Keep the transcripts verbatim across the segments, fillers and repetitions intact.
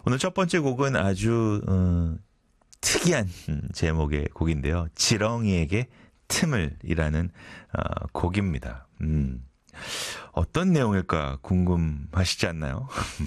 오늘 첫 번째 곡은 아주 어, 특이한 제목의 곡인데요. 지렁이에게 틈을이라는 어, 곡입니다. 음, 어떤 내용일까 궁금하시지 않나요?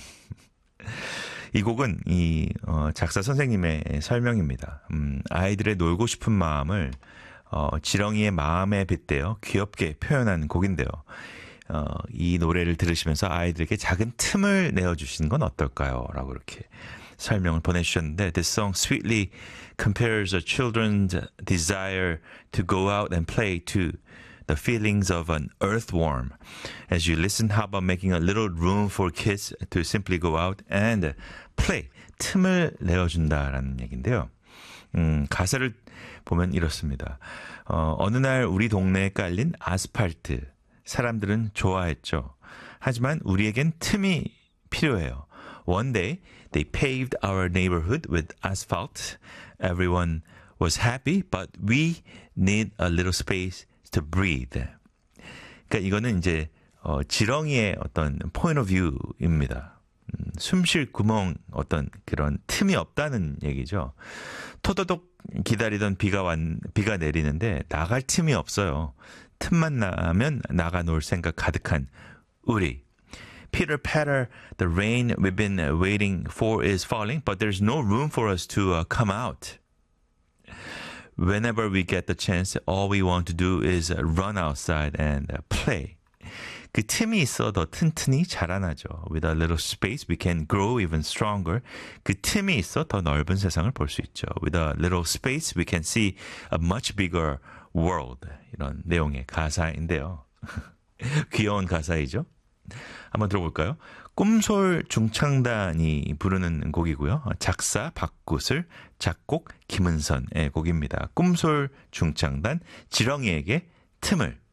이 곡은 이 어, 작사 선생님의 설명입니다. 음, 아이들의 놀고 싶은 마음을 어, 지렁이의 마음에 빗대어 귀엽게 표현한 곡인데요. 어, 이 노래를 들으시면서 아이들에게 작은 틈을 내어주시는 건 어떨까요? 라고 이렇게 설명을 보내주셨는데 This song sweetly compares a children's desire to go out and play to the feelings of an earthworm. As you listen, how about making a little room for kids to simply go out and play? 틈을 내어준다라는 얘기인데요. 음, 가사를 보면 이렇습니다. 어, 어느 날 우리 동네에 깔린 아스팔트. 사람들은 좋아했죠. 하지만 우리에겐 틈이 필요해요. One day, they paved our neighborhood with asphalt. Everyone was happy, but we need a little space to breathe. 그러니까 이거는 이제 어, 지렁이의 어떤 point of view입니다. 음, 숨쉴 구멍, 어떤 그런 틈이 없다는 얘기죠. 토도독 기다리던 비가 왔, 비가 내리는데 나갈 틈이 없어요. 틈만 나면 나가 놀 생각 가득한 우리. Pitter patter, the rain we've been waiting for is falling, but there's no room for us to uh, come out. Whenever we get the chance, all we want to do is run outside and play. 그 틈이 있어 더 튼튼히 자라나죠. With a little space, we can grow even stronger. 그 틈이 있어 더 넓은 세상을 볼 수 있죠. With a little space, we can see a much bigger world. 이런 내용의 가사인데요. 귀여운 가사이죠. 한번 들어볼까요? 꿈솔 중창단이 부르는 곡이고요. 작사 박구슬, 작곡 김은선의 곡입니다. 꿈솔 중창단 지렁이에게 틈을.